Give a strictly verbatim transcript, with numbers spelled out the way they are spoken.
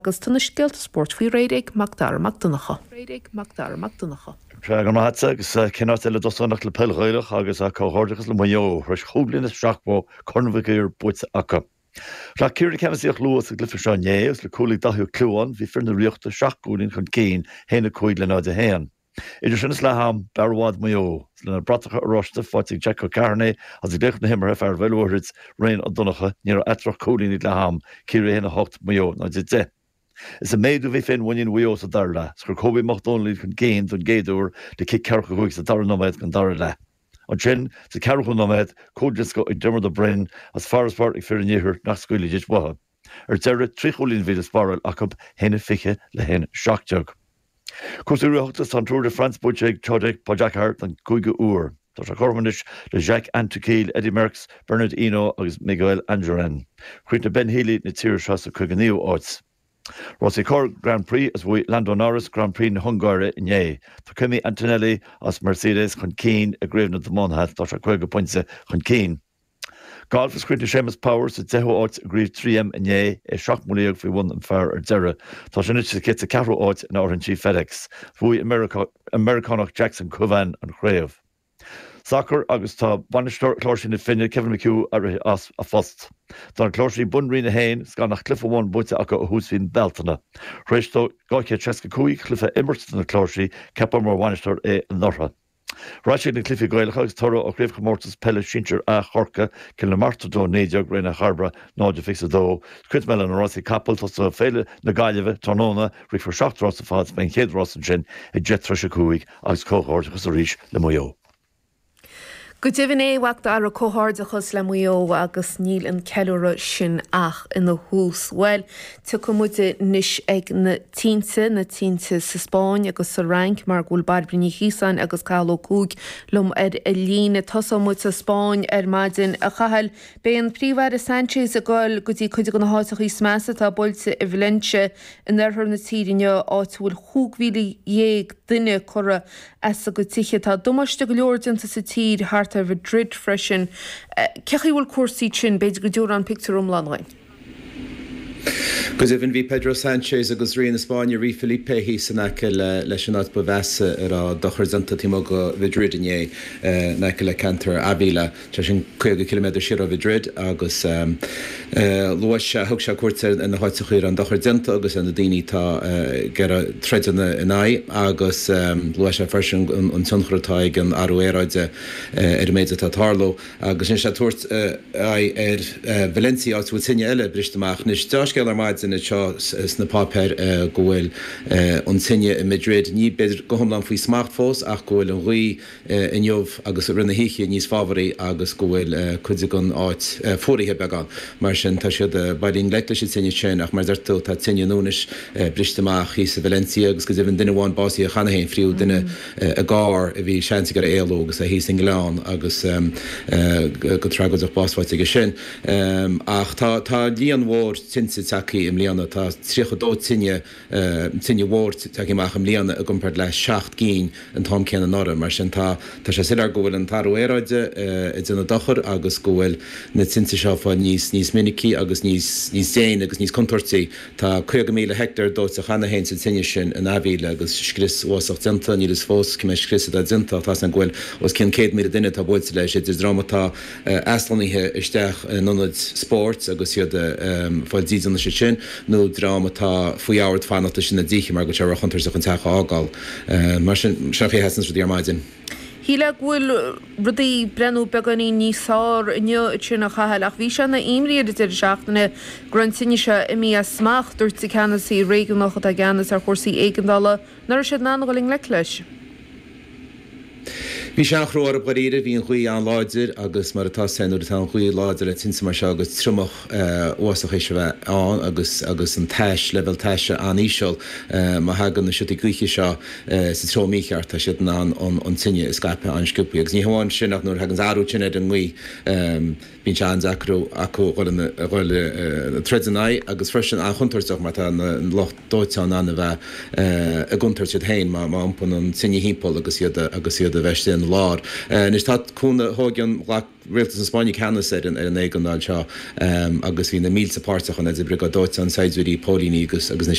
agus tunaiscéalt sport faoi réideag Macdara MacDonagha. Réideag Macdara MacDonagha. Tre gan hatsa agus cinát eile dosannach le pelghaileach agus a cóhordagus le mayo res choblin is seachbó cornmhagur buite acha. Ra cúra cemasíoch luas a glyfa seán néos le cúlaigh dathú clúan hí firna riochta seachúlinn chun cín héna cuaig le náid a héan. Idir sin is le ham barhád mayo lena bratacha aráiste fáitigh Jack O'Carney as i gléich na himar ar bhfuilhrids réin an Donacha níor etrach cúlíní le ham cúra héna hocht mayo náid i dé. Is a méadú bhí fin bhain wios a dar le, sgur cóbí mocht onlíd chun géin don géadúr de cic cearcha chuig sa dar nóméid gan dar le. An sin, sa cearcha nóméid, códras go i dimar do brin as far as part ag fyrir níhir nach scuile dit watha. Ar deire trí cholín víle sparil acab héna fiche le hen seachteag. Cos uachtas an Tour de France buideag Chodek Pogacar an cúige úr. Tá a chormanis le Jacques Anquetil, Eddie Merckx, Bernard Hinault agus Miguel Angevin. Chuirte Ben Healy na tíir se sa chuige níú áits. Rossi Cor Grand Prix as we Lando Norris Grand Prix in Hungary in Ye. To Kimi Antonelli as Mercedes chun Keen a Graven of the Monhat that are quite points chun Keen. Golf is Quinty Seamus Powers at Zeho Odds agreed three M in Ye a shock Muliog for one and fair or Zera. Toshinich to get the Cattle Odds in Orange FedEx. Fui America Americanoch Jackson Covan and Crave. Soccer agus tá banistor chlórsí na finne Kevin McHugh a as a fost. Tá chlórsí bunrí na hain sgan nach clifa one buite acha a húsfin beltana. Réistó gáice treska cúig clifa immerst na chlórsí cepa mar banistor é an northa. Ráisi na clifi goilech agus toro ó gréifcha mórtas pelle sintir a chorca cin le marta dó néideag réna charbra náide fixa dó. Crit me an Rossi Capel tá sa féile na gaiileh tónóna rí for seacht Ross a fád ben chéad Ross an sin i jet treise cúig agus cóhordagus a ríis le muo. Go dtíhann é bhacht ar a cóhardachas le muo agus níl an ceúra sin ach ina hús. Well, tu go muide níos ag na tínte na tínte sa Spáin agus sa rank mar gúil barbrini hísan agus cálo cúg lom ar a lína tosa muid sa Spáin ar maidin a chahail béan príomhhar a Sanchez a gáil go dtí chuide go na háiteach ís measa tá boilte i Valencia in airthar na tírinne áitiúil chúgmhíle dhéag duine chora as a go tíche tá dumaiste go leordanta sa tír hart a Madrid freisin. Cechi bhfuil cuasaí sin beidir go dúr an picture umláin? Cos even vi Pedro Sanchez agus ri in Spáine ri Felipe hí sannacha le leis an áit bevesa ar a dochar zanta tímo go Madrid in é nacha le cantar Avila te sin chuige kilometr siar a Madrid agus luas se thug se cuairte in na háite chuir an dochar zanta agus an na daoine tá gar a treidena in ai agus luas se fersin an tunchratáig an aruéráide ar méide tá tarlo agus sin se tuairt ar Valencia áit bhfuil eile bristeach níos Dáiscéil ar maid in seo sna pápéir go bhfuil an tinne in Madrid ní beidir go thomlan faoi smartfós ach go bhfuil an ruí in jobh agus a rinne hiiche níos fábharí agus go bhfuil chuide gon áit fórithe beagán. Mar sin tá siad bailín leitleis tinne sin ach mar d'irtó tá tinne núnis bristeach í sa Valencia agus go dtíhann duine bháin básaí a chanahéin friú duine a gáir a bhí seansa gur éaló agus a hí sin Gleán agus go tragad básfáite sin. Ach tá líon mhór tinsa takeí im líana tá trícha dó tinne tinne mhór takeí amach im líana a gumpar le seacht cín an tám céanna nora mar sin tá tá sé siar go bhfuil an taróéráide i duna dochar agus go bhfuil na tinsa seo fá níos níos minicí agus níos níos déin agus níos contortaí tá chuige míle hectar dó a chana héin sa tinne sin an Avila agus scris óach dinta nílas fós cumé scris a dinta tá an ghfuil os cin céad mí duine tá builte leis idir dramatá easlaníthe isteach nonad sport agus siad fáil díanna sé sin nó dramatá faoi áhart fanachta sin na ddíche mar go te chuntar an techa ágáil mar sin se fé hesan dí maidin. Híle bhfuil rudaí brenn beganí níosár neo sinna chaheil ach bhí se na imríad idir seachtainna gruntinne se i mí a smach dúirt sa ceannaí réigeach a gceannas ar chósaí éigeandála nar sé ná goling le leis. Bhí seanchróir a baríre hí an chuí an láidir agus mar atá senú tá an chuí láidir le tinsa mar se agus trumach óach éis bheith an agus agus an teis level teise an íseol má hagan na siúta gcuiche seo sa tro mícheart tá siad an an tinne is scape an sciúpaí agus ní hamháin sin nach nuair hagan áú sin an mí bín se an acrú acu bhfuil tredaná agus freisin an chuntarteach mar tá an locht dóiteán anna bheith a guntar siad hain má ampan an tinne hípol agus iad agus iad a bheitstein an lár. Nis tá cúna hógan réaltas an Spáine cheanna sé ar an éigeáil seo agus hí na míl sapáirteach an idir brigadóit an Saidúí Pólíní agus agus na